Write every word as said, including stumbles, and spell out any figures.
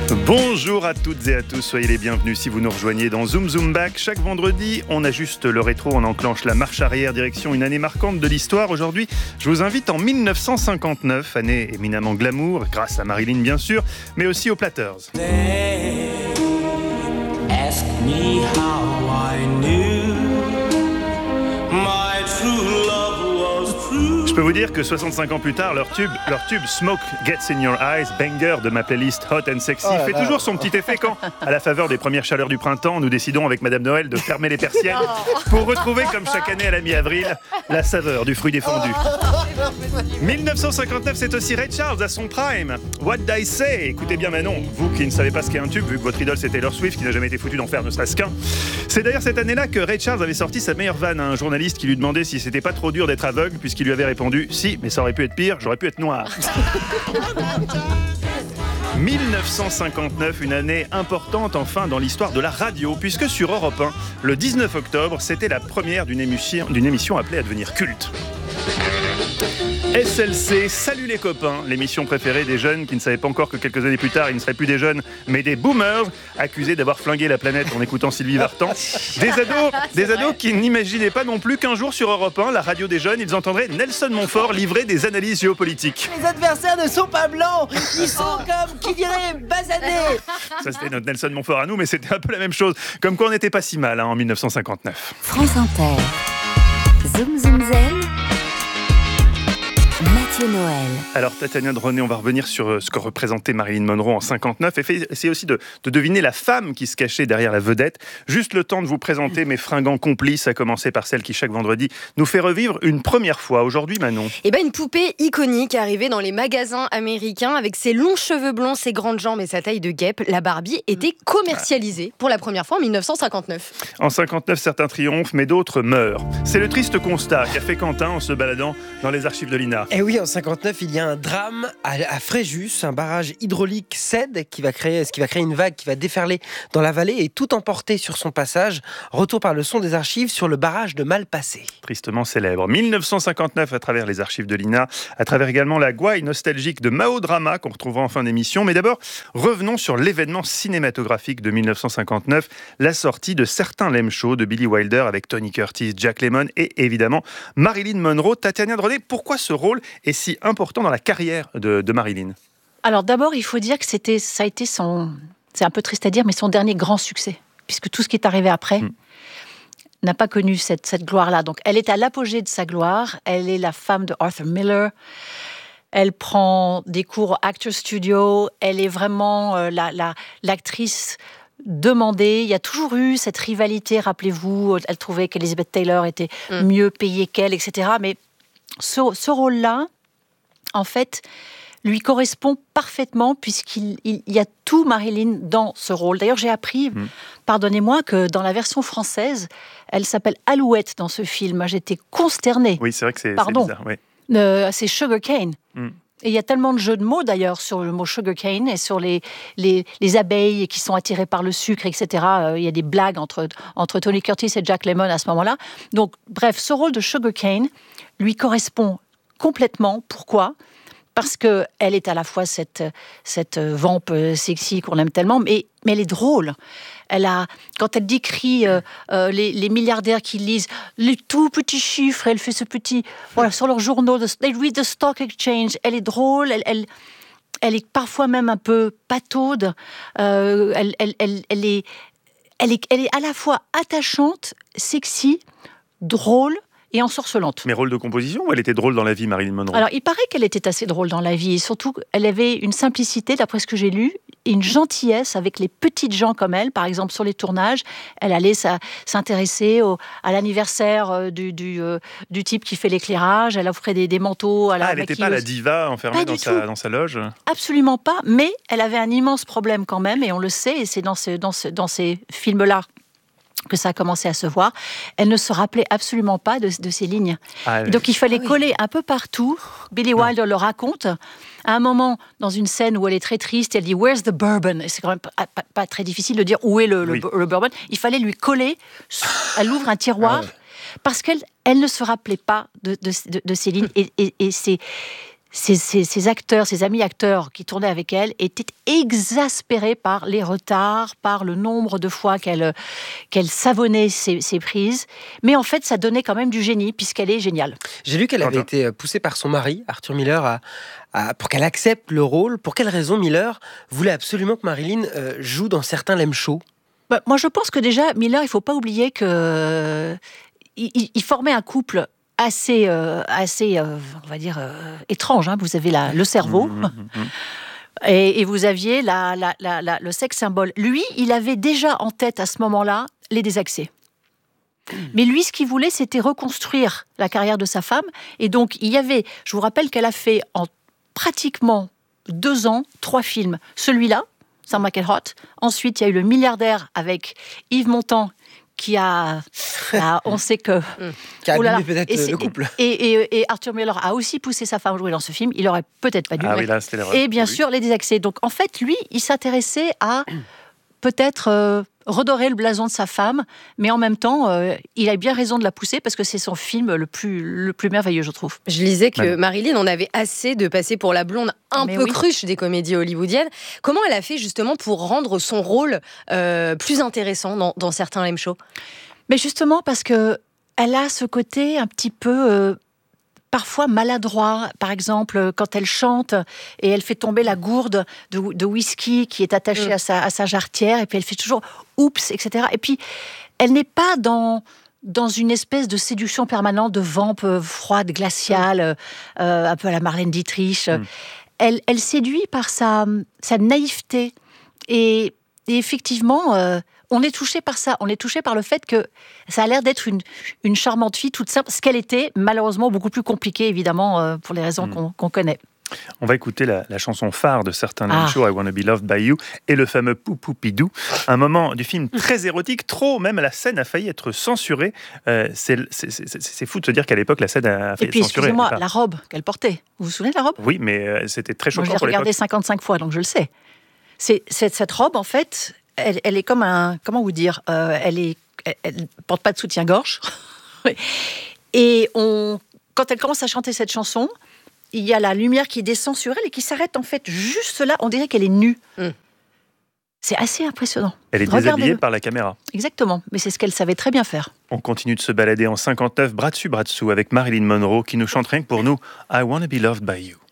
Bonjour à toutes et à tous, soyez les bienvenus si vous nous rejoignez dans Zoom Zoom Back. Chaque vendredi, on ajuste le rétro, on enclenche la marche arrière direction une année marquante de l'histoire. Aujourd'hui, je vous invite en mille neuf cent cinquante-neuf, année éminemment glamour, grâce à Marilyn bien sûr, mais aussi aux Platters. They ask me how I knew my true love was true. Je peux vous dire que soixante-cinq ans plus tard, leur tube, leur tube Smoke Gets in Your Eyes, banger de ma playlist Hot and Sexy, oh fait là. toujours son petit effet quand, à la faveur des premières chaleurs du printemps, nous décidons avec Madame Noël de fermer les persiennes pour retrouver, comme chaque année à la mi-avril, la saveur du fruit défendu. mille neuf cent cinquante-neuf, c'est aussi Ray Charles à son prime. What I Say. Écoutez bien Manon, vous qui ne savez pas ce qu'est un tube, vu que votre idole c'est Taylor Swift, qui n'a jamais été foutu d'en faire ne serait-ce qu'un. C'est d'ailleurs cette année-là que Ray Charles avait sorti sa meilleure vanne à un journaliste qui lui demandait si c'était pas trop dur d'être aveugle, puisqu'il lui avait répondu « Si, mais ça aurait pu être pire, j'aurais pu être noir ». mille neuf cent cinquante-neuf, une année importante enfin dans l'histoire de la radio, puisque sur Europe un, le dix-neuf octobre, c'était la première d'une émission, d'une émission appelée à devenir culte. S L C, salut les copains, l'émission préférée des jeunes qui ne savaient pas encore que quelques années plus tard, ils ne seraient plus des jeunes, mais des boomers, accusés d'avoir flingué la planète en écoutant Sylvie Vartan. Des ados, des ados qui n'imaginaient pas non plus qu'un jour sur Europe un, la radio des jeunes, ils entendraient Nelson Montfort livrer des analyses géopolitiques. Les adversaires ne sont pas blancs, ils sont comme, qui dirait, basanés. Ça c'était notre Nelson Montfort à nous, mais c'était un peu la même chose. Comme quoi on n'était pas si mal hein, en mille neuf cent cinquante-neuf. France Inter. Zoom Zoom Zen. Mathieu Noël. Alors Tatiana de René, on va revenir sur ce que représentait Marilyn Monroe en cinquante-neuf et essayer aussi de, de deviner la femme qui se cachait derrière la vedette. Juste le temps de vous présenter mes fringants complices, à commencer par celle qui chaque vendredi nous fait revivre une première fois. Aujourd'hui Manon. Eh ben, une poupée iconique arrivée dans les magasins américains avec ses longs cheveux blonds, ses grandes jambes et sa taille de guêpe. La Barbie était commercialisée pour la première fois en mille neuf cent cinquanteneuf. En cinquante-neuf, certains triomphent, mais d'autres meurent. C'est le triste constat qu'a fait Quentin en se baladant dans les archives de l'I N A. Et oui, en cinquante-neuf, il y a un drame à, à Fréjus, un barrage hydraulique cède qui va créer, ce qui va créer une vague qui va déferler dans la vallée et tout emporter sur son passage. Retour par le son des archives sur le barrage de Malpasset. Tristement célèbre. mille neuf cent cinquante-neuf à travers les archives de l'I N A, à travers également la gouaille nostalgique de Mao Drama qu'on retrouvera en fin d'émission. Mais d'abord, revenons sur l'événement cinématographique de mille neuf cent cinquante-neuf, la sortie de Certains l'aiment chaud de Billy Wilder avec Tony Curtis, Jack Lemmon et évidemment Marilyn Monroe. Tatiana de René, pourquoi ce rôle est si important dans la carrière de, de Marilyn? Alors d'abord, il faut dire que c'était, ça a été son, c'est un peu triste à dire, mais son dernier grand succès, puisque tout ce qui est arrivé après mmh. n'a pas connu cette, cette gloire-là. Donc elle est à l'apogée de sa gloire, elle est la femme de Arthur Miller, elle prend des cours au Actors Studio, elle est vraiment euh, la, la, l'actrice demandée. Il y a toujours eu cette rivalité, rappelez-vous, elle trouvait qu'Elizabeth Taylor était mmh. mieux payée qu'elle, et cetera. Mais ce, ce rôle-là, en fait, lui correspond parfaitement puisqu'il il, il y a tout Marilyn dans ce rôle. D'ailleurs, j'ai appris, mmh. pardonnez-moi, que dans la version française, elle s'appelle Alouette dans ce film. J'étais consternée. Oui, c'est vrai que c'est, Pardon. c'est bizarre. Oui. Euh, c'est Sugar Cane. Mmh. Et il y a tellement de jeux de mots d'ailleurs sur le mot sugar cane et sur les, les, les abeilles qui sont attirées par le sucre, et cetera. Euh, il y a des blagues entre, entre Tony Curtis et Jack Lemmon à ce moment-là. Donc, bref, ce rôle de sugar cane lui correspond complètement. Pourquoi ? Parce qu'elle est à la fois cette, cette vampe sexy qu'on aime tellement, mais, mais elle est drôle. Elle a, quand elle décrit euh, euh, les, les milliardaires qui lisent les tout petits chiffres, elle fait ce petit... Voilà, sur leurs journaux, they read the stock exchange. Elle est drôle, elle, elle, elle est parfois même un peu pataude. Euh, elle, elle, elle, elle, est, elle, est, elle est à la fois attachante, sexy, drôle, et ensorcelante. Mais rôle de composition ou elle était drôle dans la vie, Marilyn Monroe ? Alors, il paraît qu'elle était assez drôle dans la vie. Et surtout, elle avait une simplicité, d'après ce que j'ai lu, et une gentillesse avec les petites gens comme elle. Par exemple, sur les tournages, elle allait ça, s'intéresser au, à l'anniversaire du, du, euh, du type qui fait l'éclairage. Elle offrait des, des manteaux à la Ah, elle n'était pas la diva enfermée dans sa, dans sa loge ? Absolument pas. Mais elle avait un immense problème quand même, et on le sait, et c'est dans, ce, dans, ce, dans ces films-là que ça a commencé à se voir, elle ne se rappelait absolument pas de, de ces lignes. Ah, donc il fallait ah, oui. coller un peu partout. Billy non. Wilder le raconte. À un moment, dans une scène où elle est très triste, elle dit « Where's the bourbon ?» Et c'est quand même pas, pas, pas très difficile de dire où est le, oui. le, le bourbon. Il fallait lui coller, elle ouvre un tiroir, ah, ouais. parce qu'elle elle ne se rappelait pas de, de, de, de ces lignes. Et, et, et c'est... Ses, ses, ses acteurs, ses amis acteurs qui tournaient avec elle étaient exaspérés par les retards, par le nombre de fois qu'elle, qu'elle savonnait ses, ses prises. Mais en fait, ça donnait quand même du génie, puisqu'elle est géniale. J'ai lu qu'elle avait été poussée par son mari, Arthur Miller, à, à, pour qu'elle accepte le rôle. Pour quelle raison Miller voulait absolument que Marilyn euh, joue dans certains Lem Show? Bah, moi, je pense que déjà, Miller, il ne faut pas oublier qu'il il, il formait un couple assez, euh, assez euh, on va dire, euh, étrange. Hein. Vous avez la, le cerveau mmh, mmh, mmh. Et, et vous aviez la, la, la, la, le sexe symbole. Lui, il avait déjà en tête à ce moment-là les désaxés. Mmh. Mais lui, ce qu'il voulait, c'était reconstruire la carrière de sa femme. Et donc, il y avait, je vous rappelle qu'elle a fait en pratiquement deux ans, trois films. Celui-là, Some Like It Hot. Ensuite, il y a eu Le Milliardaire avec Yves Montand, qui a, a, on sait que... qui a abîmé peut-être et le couple. Et, et, et Arthur Miller a aussi poussé sa femme à jouer dans ce film. Il aurait peut-être pas dû. Ah mais... oui, là, c'était l'erreur. Et bien oui. sûr, les désaxés. Donc, en fait, lui, il s'intéressait à peut-être euh, redorer le blason de sa femme, mais en même temps, euh, il a bien raison de la pousser parce que c'est son film le plus, le plus merveilleux, je trouve. Je lisais que Ouais. Marilyn en avait assez de passer pour la blonde un Mais peu oui. cruche des comédies hollywoodiennes. Comment elle a fait justement pour rendre son rôle euh, plus intéressant dans, dans certains Lem Show? Mais justement parce que elle a ce côté un petit peu euh, parfois maladroit. Par exemple, quand elle chante et elle fait tomber la gourde de, de whisky qui est attachée Mm. à, sa, à sa jarretière, et puis elle fait toujours oups, et cetera. Et puis elle n'est pas dans dans une espèce de séduction permanente de vampe euh, froide, glaciale, mm. euh, un peu à la Marlène Dietrich. Mm. Elle, elle séduit par sa, sa naïveté. Et, et effectivement, euh, on est touché par ça. On est touché par le fait que ça a l'air d'être une, une charmante fille toute simple, ce qu'elle était, malheureusement beaucoup plus compliquée, évidemment, euh, pour les raisons mm. qu'on, qu'on connaît. On va écouter la, la chanson phare de certains Lem Ah. Show, I Wanna Be Loved By You, et le fameux Poupoupidou, un moment du film très érotique, trop, même la scène a failli être censurée. Euh, c'est, c'est, c'est, c'est fou de se dire qu'à l'époque, la scène a failli Et puis, être censurée. excusez-moi, la robe qu'elle portait. Vous vous souvenez de la robe? Oui, mais euh, c'était très Moi, choquant je l'ai pour regardée l'époque. cinquante-cinq fois, donc je le sais. C'est, c'est, cette robe, en fait, elle, elle est comme un... Comment vous dire euh, Elle est, elle ne porte pas de soutien-gorge. Et on, quand elle commence à chanter cette chanson, il y a la lumière qui descend sur elle et qui s'arrête en fait juste là. On dirait qu'elle est nue. Mm. C'est assez impressionnant. Elle est déshabillée par la caméra. Exactement, mais c'est ce qu'elle savait très bien faire. On continue de se balader en cinquante-neuf, bras dessus, bras dessous, avec Marilyn Monroe qui nous chante rien que pour nous I Wanna Be Loved By You.